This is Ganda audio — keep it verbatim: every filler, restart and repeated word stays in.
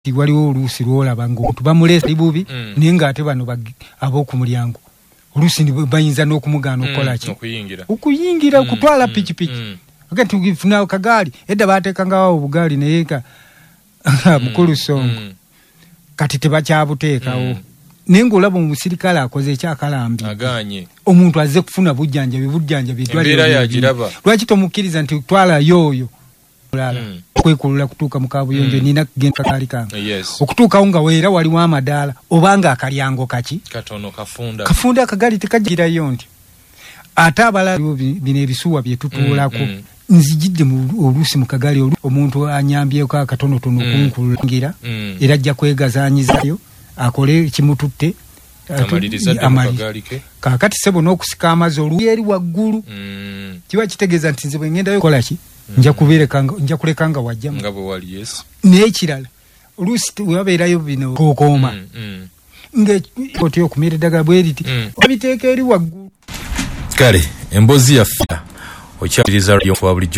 waliwo oluusi lwolaba ng'omuntu bamulesa libubi mm. naye ng'ate bano ab'oku mulyango oluusi bayinza n'okumugaana okukola ki okuyingira okuyingira kutwala pikipiki mm. okay, tugifuna kagaali edda baateekangawo obugaali naye ka mukulu Sonko mm. kati tebakyabuteekawo mm. naye ng'olaba omusirikale akoze ekyakalambi aganye omuntu azze kufuna bujjanjabi bujjanjabi embeera yagiraba lwaki tomukkiriza nti twalayo oyo mulala mm. kwekulula kutuuka mu kabuyonjo mm. nina kugenda kakaali kange yes. okutuukawo nga weera waliwo amadaala obanga akalyango kaki katono kafunda kafunda akagali tekajjirayo nti ate abalala bino ebisuwa bye tutuulako mm, mm. nzijidde oluusi mu kagali omuntu anyambyeko akatonotono okunkulangira mm. era ajja kwegazaanyizayo akole kimututte kaakati sebo n'okusika amazzi oluuyi eri waggulu mm. kiba kitegeeza nti nze bwe ngendayo kola ki nja kuberekanga nja kulekanga wajja nga bwe wali yes n'ekirala oluusi wabeerayo bino kokooma mm, mm. ng'oti okumira eddagala bwe riti mm. abiteeka eri waggulu kale emboozi yaffe okyaliriza radio wa bulijjo